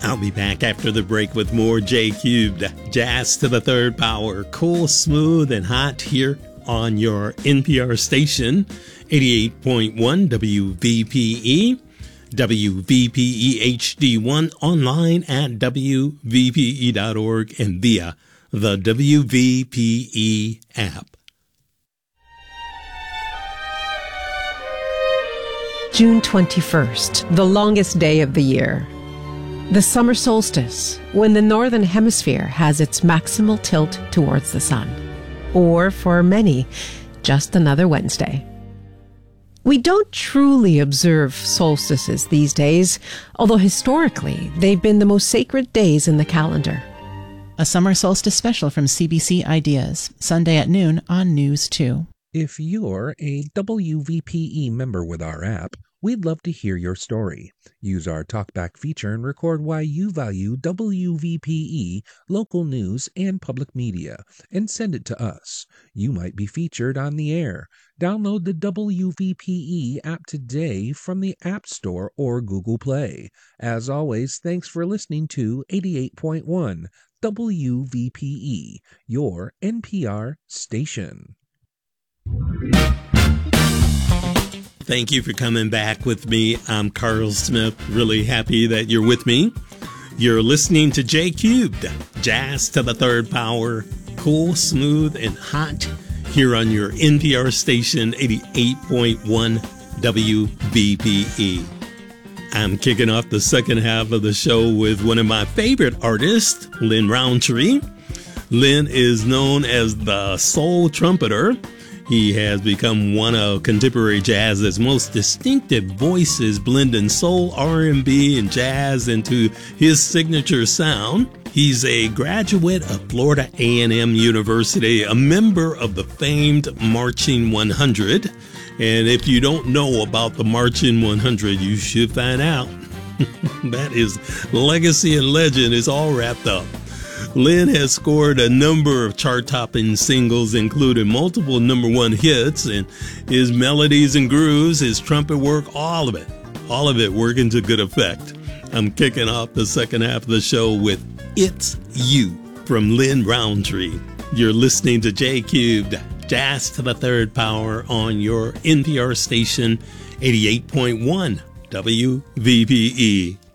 I'll be back after the break with more J Cubed, Jazz to the Third Power, cool, smooth, and hot here on your NPR station, 88.1 WVPE, WVPE HD1, online at WVPE.org and via the WVPE app. June 21st, the longest day of the year. The summer solstice, when the northern hemisphere has its maximal tilt towards the sun. Or, for many, just another Wednesday. We don't truly observe solstices these days, although historically they've been the most sacred days in the calendar. A summer solstice special from CBC Ideas, Sunday at noon on News 2. If you're a WVPE member with our app, we'd love to hear your story. Use our TalkBack feature and record why you value WVPE, local news, and public media, and send it to us. You might be featured on the air. Download the WVPE app today from the App Store or Google Play. As always, thanks for listening to 88.1 WVPE, your NPR station. Thank you for coming back with me. I'm Carl Smith. Really happy that you're with me. You're listening to J Cubed, Jazz to the Third Power, cool, smooth, and hot here on your NPR station, 88.1 WVPE. I'm kicking off the second half of the show with one of my favorite artists, Lynn Rountree. Lynn is known as the soul trumpeter. He has become one of contemporary jazz's most distinctive voices, blending soul, R&B, and jazz into his signature sound. He's a graduate of Florida A&M University, a member of the famed Marching 100. And if you don't know about the Marching 100, you should find out. That is legacy and legend is all wrapped up. Lynn has scored a number of chart-topping singles, including multiple #1 hits, and his melodies and grooves, his trumpet work, all of it working to good effect. I'm kicking off the second half of the show with It's You from Lynn Rountree. You're listening to J Cubed, Jazz to the Third Power on your NPR station, 88.1 WVPE.